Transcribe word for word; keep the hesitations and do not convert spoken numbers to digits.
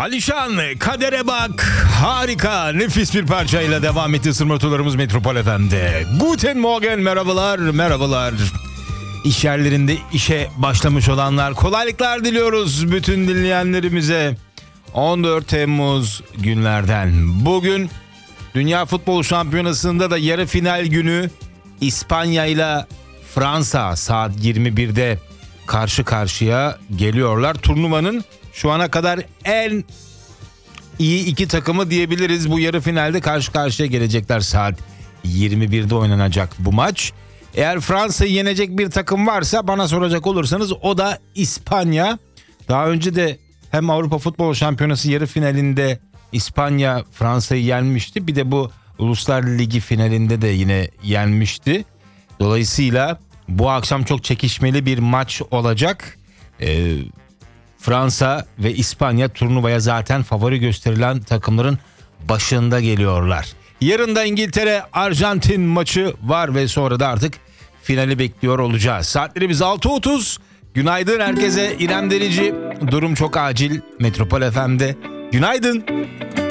Alişan, kadere bak, harika, nefis bir parçayla devam etti ısırma turlarımız Metropol F M'de. Guten Morgen, merhabalar, merhabalar. İş yerlerinde işe başlamış olanlar, kolaylıklar diliyoruz bütün dinleyenlerimize. on dört Temmuz günlerden bugün Dünya Futbol Şampiyonası'nda da yarı final günü İspanya ile Fransa saat yirmi birde karşı karşıya geliyorlar. Turnuvanın şu ana kadar en iyi iki takımı diyebiliriz. Bu yarı finalde karşı karşıya gelecekler, saat yirmi birde oynanacak bu maç. Eğer Fransa'yı yenecek bir takım varsa bana soracak olursanız o da İspanya. Daha önce de hem Avrupa Futbol Şampiyonası yarı finalinde İspanya Fransa'yı yenmişti. Bir de bu Uluslar Ligi finalinde de yine yenmişti. Dolayısıyla bu akşam çok çekişmeli bir maç olacak. Ee, Fransa ve İspanya turnuvaya zaten favori gösterilen takımların başında geliyorlar. Yarın da İngiltere Arjantin maçı var ve sonra da artık finali bekliyor olacağız. Saatlerimiz altı otuz. Günaydın herkese. İrem Derici, durum çok acil Metropol F M'de. Günaydın.